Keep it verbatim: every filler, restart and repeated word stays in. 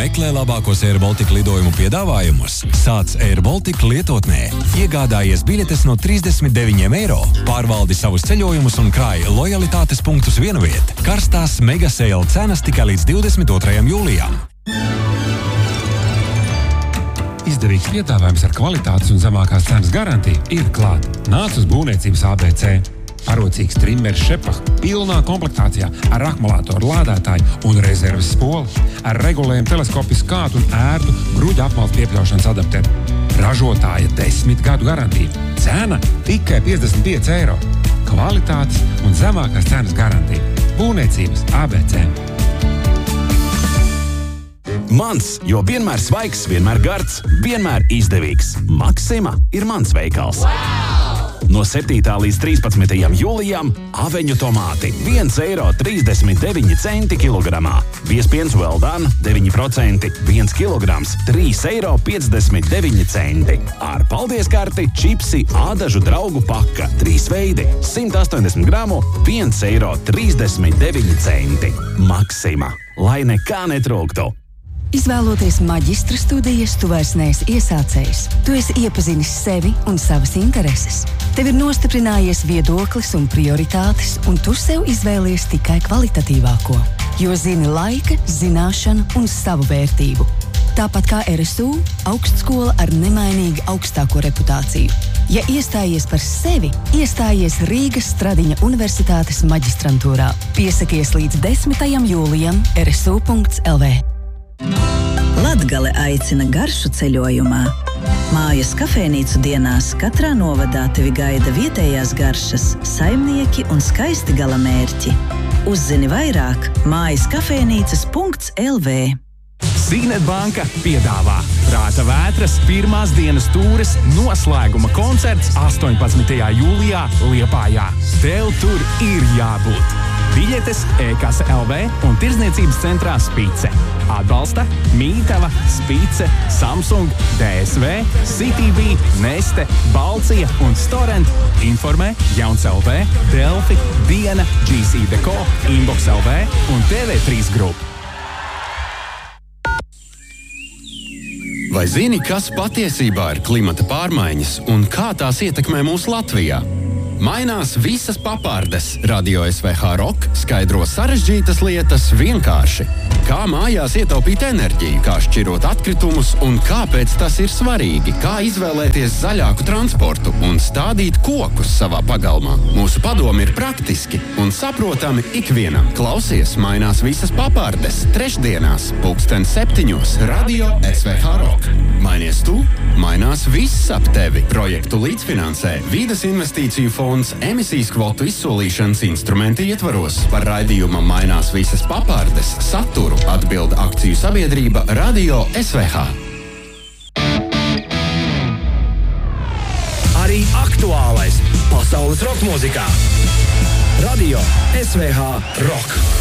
Meklē labākos Air Baltica lidojumu piedāvājumus. Sāc Air Baltica lietotnē. Iegādājies biļetes no trīsdesmit deviņiem eiro. Pārvaldi savus ceļojumus un krāj lojalitātes punktus vienviet. Karstās mega sale cenas tikai līdz divdesmit otrajam jūlijam. Izdevīgs piedāvājums ar kvalitātes un zemākās cenas garantiju ir klāt. Nāc uz būvniecības A B C. Parocīgs trimmers Šepach pilnā komplektācijā ar akumulātoru lādētāju un rezerves spoli, ar regulējumu teleskopisku kātu un ērtu gruģa apmaltu piepļaušanas adapteru. Ražotāja desmit gadu garantija. Cena tikai piecdesmit pieci eiro. Kvalitātes un zemākās cenas garantija. Būvniecības A B C. Mans, jo vienmēr svaigs, vienmēr gards, vienmēr izdevīgs. Maksima ir mans veikals. Wow! No septītā līdz trīspadsmitajam jūlijam aveņu tomāti viens eiro trīsdesmit deviņi centi kilogramā. Viespiens well done deviņi procenti, viens kilograms trīs eiro piecdesmit deviņi centi. Ar paldies karti čipsi ādažu draugu paka trīs veidi simt astoņdesmit gramu viens eiro trīsdesmit deviņi centi. Maksima, lai nekā netrūktu. Izvēloties maģistra studijas, tu vairs neesi iesācējs. Tu esi iepazinis sevi un savas intereses. Tev ir nostiprinājies viedoklis un prioritātes, un tu sev izvēlies tikai kvalitatīvāko. Jo zini laika, zināšanu un savu vērtību. Tāpat kā R S U, augstskola ar nemainīgi augstāko reputāciju. Ja iestājies par sevi, iestājies Rīgas Stradiņa Universitātes maģistrantūrā. Piesakies līdz desmitajam jūlijam R S U punkts L V. Latgale aicina garšu ceļojumā. Mājas kafejnīcu dienās katrā novadā tevi gaida vietējās garšas, saimnieki un skaisti galamērķi. Uzzini vairāk mājas kafejnīcas punkts L V. Signet banka piedāvā Prāta vētras pirmās dienas tūres noslēguma koncerts astoņpadsmitajā jūlijā Liepājā. Tev tur ir jābūt. Biļetes e-kasa L V un tirdzniecības centrā Spice. Atbalsta Mītava, Spice, Samsung, D S V, C T V, Neste, Balcija un Storent. Informē Jauns L V, Delfi, Diena, G C Deco, Inbox L V un T V trīs Group. Vai zini, kas patiesībā ir klimata pārmaiņas un kā tās ietekmē mūsu Latvijā? Mainās visas papārdes. Radio S V H Rock skaidro sarežģītas lietas vienkārši. Kā mājās ietaupīt enerģiju, kā šķirot atkritumus un kāpēc tas ir svarīgi, kā izvēlēties zaļāku transportu un stādīt kokus savā pagalmā. Mūsu padomi ir praktiski un saprotami ikvienam. Klausies, mainās visas papārdes. Trešdienās, pulksten septiņos, Radio S V H Rock. Mainies tu, mainās viss ap tevi. Projektu līdzfinansē Vīdes investīciju fonds emisijas kvotu izsolīšanas instrumenti ietvaros. Par raidījuma mainās visas papārdes saturu atbild akciju sabiedrība Radio S V H. Arī aktuālais pasaules roka mūzikā. Radio S V H Rock.